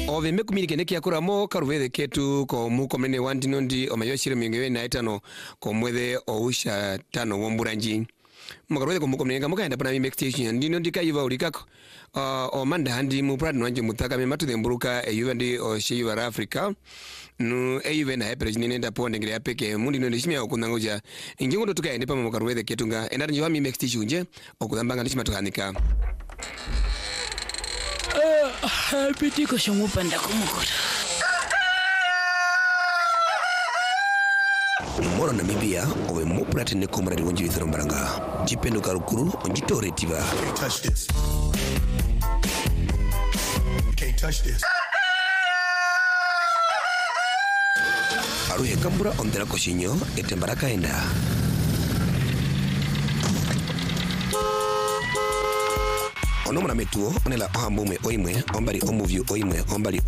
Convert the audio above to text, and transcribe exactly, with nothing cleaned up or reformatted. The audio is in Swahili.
ove mekumiri kene kia kuramo karuvede ketu ko mukomene wandinondi omayoshire mingewe na etano ko mwede ousha tano womburanji makaruvede ko mukomene kamukaenda pana mi station ndinondi kayiva ulikako uh, o manda handi mu prad nwanje mutaka me matu demburuka e yuvandi o shiva Africa nu e yuve na hepere jinene nda ponde ngire apeke mundi no ndishimya okunangoja ingingo ndo tukaende pa makaruvede ketu nga endari njiwa mi station nje okuzambanga ndishima tukanika Uh, pitiko shomupanda kumukura. Moro Namibia owe mopulate ne komara di wonji withero mbaranga jipendo karukuru onjitore tiva. Can't touch this. Can't touch this. Aruhe kambura ondera koshinyo etembaraka enda. Onomra metuo onela ohambume oimwe ombari omuvyu oimwe ombari